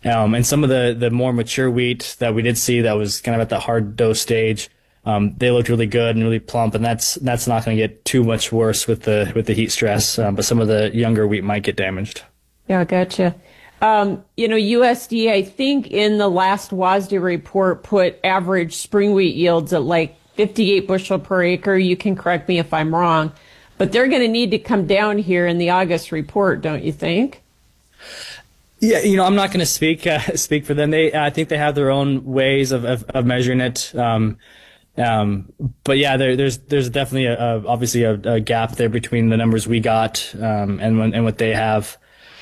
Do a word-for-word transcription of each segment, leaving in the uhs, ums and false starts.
Um, and some of the, the more mature wheat that we did see that was kind of at the hard dough stage, um, they looked really good and really plump, and that's that's not going to get too much worse with the with the heat stress. Um, but some of the younger wheat might get damaged. Yeah, gotcha. Um, you know, U S D A, I think in the last WASDE report, put average spring wheat yields at like fifty-eight bushel per acre. You can correct me if I'm wrong, but they're going to need to come down here in the August report, don't you think? Yeah, you know, I'm not going to speak uh, speak for them. They, I think they have their own ways of of, of measuring it. Um, um, but yeah, there, there's there's definitely a, a obviously a, a gap there between the numbers we got um, and when, and what they have.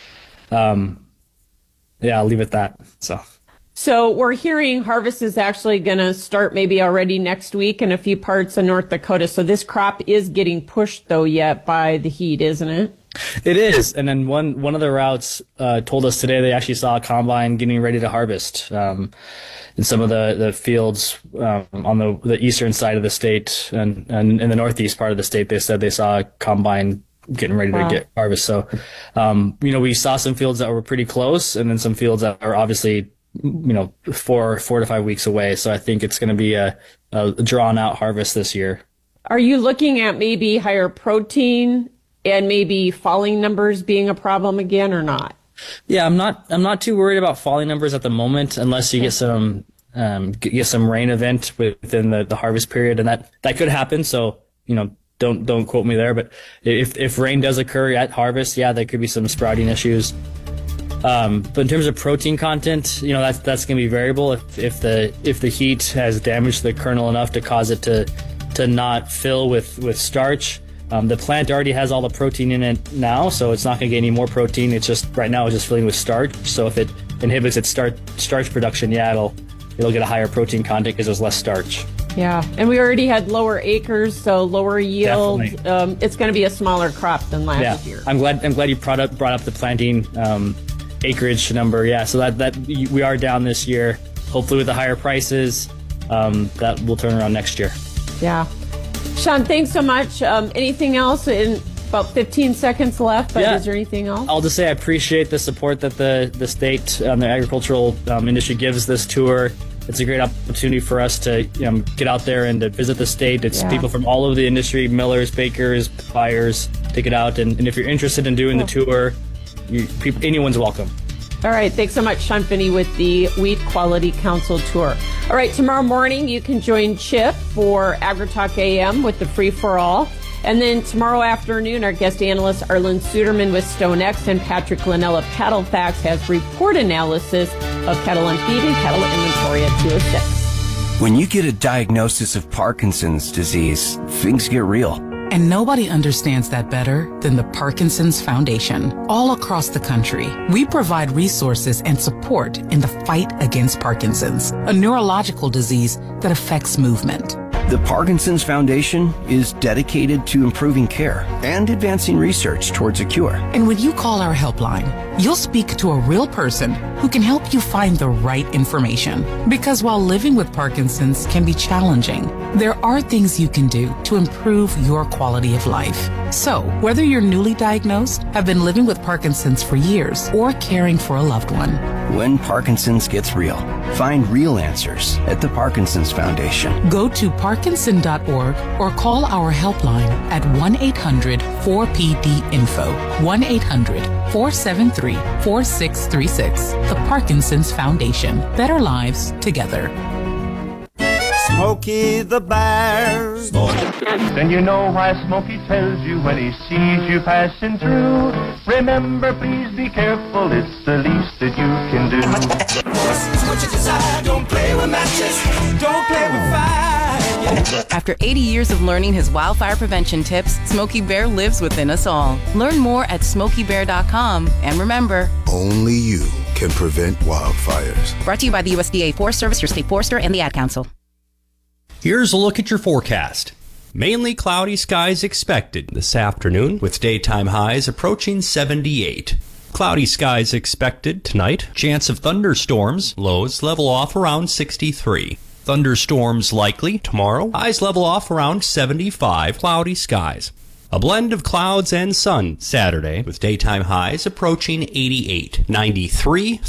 Um, yeah, I'll leave it at that. So. So we're hearing harvest is actually going to start maybe already next week in a few parts of North Dakota. So this crop is getting pushed, though, yet by the heat, isn't it? It is. And then one, one of the routes uh, told us today they actually saw a combine getting ready to harvest um, in some of the, the fields um, on the, the eastern side of the state. And, and in the northeast part of the state, they said they saw a combine getting ready wow. to get harvest. So, um, you know, we saw some fields that were pretty close and then some fields that are obviously you know, four, four to five weeks away. So I think it's going to be a, a drawn out harvest this year. Are you looking at maybe higher protein and maybe falling numbers being a problem again or not? Yeah, I'm not, I'm not too worried about falling numbers at the moment unless you get some, um, get some rain event within the, the harvest period. And that, that could happen. So, you know, don't, don't quote me there, but if, if rain does occur at harvest, yeah, there could be some sprouting issues. Um, but in terms of protein content, you know, that's, that's going to be variable. If, if the, if the heat has damaged the kernel enough to cause it to, to not fill with, with starch, um, the plant already has all the protein in it now, so it's not going to get any more protein. It's just, right now, it's just filling with starch. So if it inhibits its starch, starch production, yeah, it'll, it'll get a higher protein content because there's less starch. Yeah, and we already had lower acres, so lower yield. Um, it's going to be a smaller crop than last yeah. year. I'm glad, I'm glad you brought up, brought up the planting, um, acreage number. Yeah, so that that we are down this year. Hopefully with the higher prices, um, that will turn around next year. Yeah. Sean, thanks so much. Um, anything else? In about fifteen seconds left, but yeah. is there anything else? I'll just say I appreciate the support that the, the state, um, the agricultural um, industry gives this tour. It's a great opportunity for us to you know, get out there and to visit the state. It's yeah. people from all over the industry, millers, bakers, buyers, take it out. And, and if you're interested in doing cool. the tour, You, people, anyone's welcome. All right. Thanks so much, Sean Finney, with the Wheat Quality Council Tour. All right. Tomorrow morning, you can join Chip for AgriTalk A M with the Free for All. And then tomorrow afternoon, our guest analyst, Arlen Suderman with StoneX, and Patrick Linnell of Cattle Facts has report analysis of cattle on feed and cattle inventory at two oh six. When you get a diagnosis of Parkinson's disease, things get real. And nobody understands that better than the Parkinson's Foundation. All across the country, we provide resources and support in the fight against Parkinson's, a neurological disease that affects movement. The Parkinson's Foundation is dedicated to improving care and advancing research towards a cure. And when you call our helpline, you'll speak to a real person who can help you find the right information. Because while living with Parkinson's can be challenging, there are things you can do to improve your quality of life. So, whether you're newly diagnosed, have been living with Parkinson's for years, or caring for a loved one, when Parkinson's gets real, find real answers at the Parkinson's Foundation. Go to parkinson dot org or call our helpline at one eight hundred four P D info, one eight hundred four seven three four six three six. The Parkinson's Foundation. Better lives together. Smokey the Bear. Then you know why Smokey tells you when he sees you passing through. Remember, please be careful, it's the least that you can do. What you desire, don't play with matches, don't play with fire. After eighty years of learning his wildfire prevention tips, Smokey Bear lives within us all. Learn more at smokey bear dot com. And remember, only you can prevent wildfires. Brought to you by the U S D A Forest Service, your state forester, and the Ad Council. Here's a look at your forecast. Mainly cloudy skies expected this afternoon, with daytime highs approaching seventy-eight. Cloudy skies expected tonight. Chance of thunderstorms. Lows level off around sixty-three. Thunderstorms likely tomorrow. Highs level off around seventy-five. Cloudy skies. A blend of clouds and sun Saturday, with daytime highs approaching eighty-eight. ninety-three